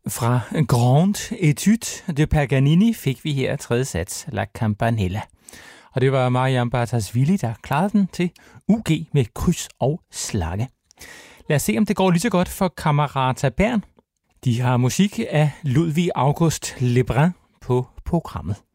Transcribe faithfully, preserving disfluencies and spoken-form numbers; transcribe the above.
Fra Grande Etude de Paganini fik vi her tredje sats, La Campanella. Og det var Mariam Bartasvili, der klarede den til U G med kryds og slange. Lad os se, om det går lige så godt for Camerata Bern. De har musik af Ludwig August Lebrun på programmet.